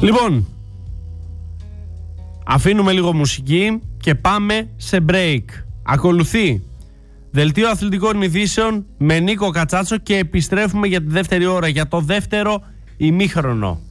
Λοιπόν, αφήνουμε λίγο μουσική και πάμε σε break. Ακολουθεί δελτίο αθλητικών ειδήσεων με Νίκο Κατσάτσο και επιστρέφουμε για τη δεύτερη ώρα, για το δεύτερο ημίχρονο.